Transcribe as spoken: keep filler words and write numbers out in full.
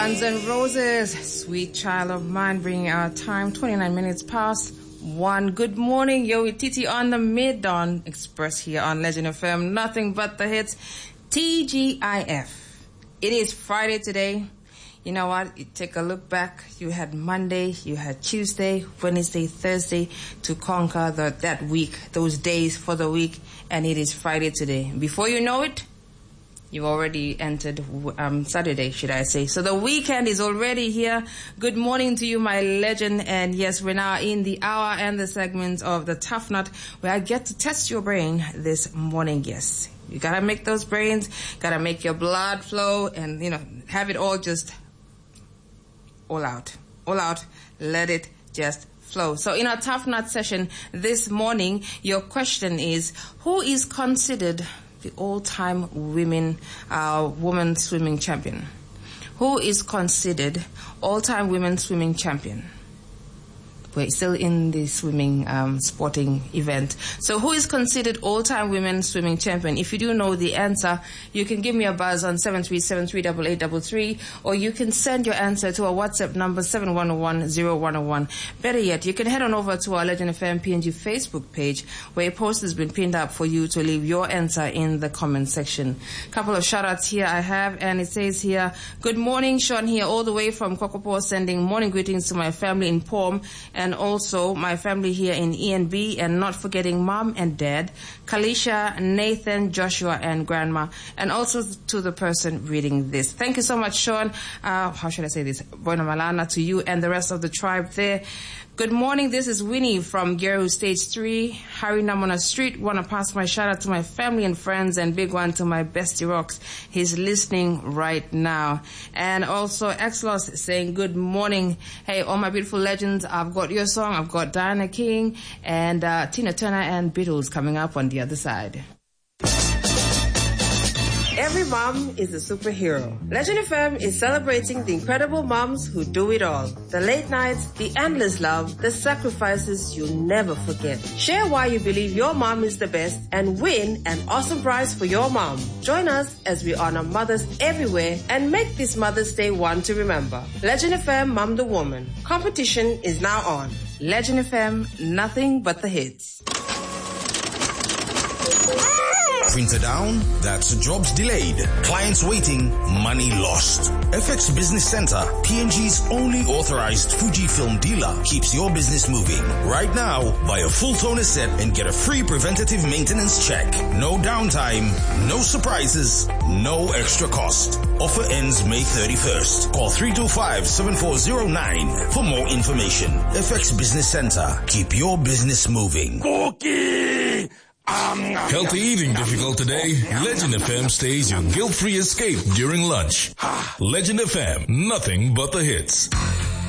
Guns N' Roses, Sweet Child of Mine, bringing our time twenty-nine minutes past one. Good morning, yo, with Titi on the Mid-Dawn Express here on Legend F M. Nothing but the hits. T G I F. It is Friday today. You know what? You take a look back. You had Monday, you had Tuesday, Wednesday, Thursday to conquer the, that week, those days for the week, and it is Friday today. Before you know it, you've already entered um, Saturday, should I say. So the weekend is already here. Good morning to you, my legend. And yes, we're now in the hour and the segment of the Tough Nut, where I get to test your brain this morning. Yes, you gotta make those brains, gotta make your blood flow, and, you know, have it all just all out. All out. Let it just flow. So in our Tough Nut session this morning, your question is, who is considered the all-time women, uh, women swimming champion? Who is considered all-time women swimming champion? We're still in the swimming um, sporting event. So who is considered all-time women swimming champion? If you do know the answer, you can give me a buzz on seven three seven three eight eight three three, or you can send your answer to our WhatsApp number seven one one zero one zero one. Better yet, you can head on over to our Legend F M P N G Facebook page, where a post has been pinned up for you to leave your answer in the comment section. Couple of shout-outs here I have, and it says here, good morning, Sean here, all the way from Kokopo, sending morning greetings to my family in Pom, and also my family here in E N B, and not forgetting mom and dad, Kalisha, Nathan, Joshua, and grandma, and also to the person reading this. Thank you so much, Sean. Uh, how should I say this? Bona Malana to you and the rest of the tribe there. Good morning, this is Winnie from Geru Stage three, Harry Namona Street. Want to pass my shout out to my family and friends, and big one to my bestie Rocks. He's listening right now. And also Exlos saying good morning. Hey, all my beautiful legends, I've got your song, I've got Diana King and uh, Tina Turner and Beatles coming up on the other side. Every mom is a superhero. Legend F M is celebrating the incredible moms who do it all. The late nights, the endless love, the sacrifices you'll never forget. Share why you believe your mom is the best and win an awesome prize for your mom. Join us as we honor mothers everywhere and make this Mother's Day one to remember. Legend F M Mom the Woman. Competition is now on. Legend F M, nothing but the hits. Printer down? That's jobs delayed. Clients waiting, money lost. F X Business Center, P N G's only authorized Fujifilm dealer, keeps your business moving. Right now, buy a full toner set and get a free preventative maintenance check. No downtime, no surprises, no extra cost. Offer ends May thirty-first. Call three two five, seven four zero nine for more information. F X Business Center, keep your business moving. Cookie! Healthy eating difficult today? Legend F M stays your guilt-free escape during lunch. Legend F M, nothing but the hits.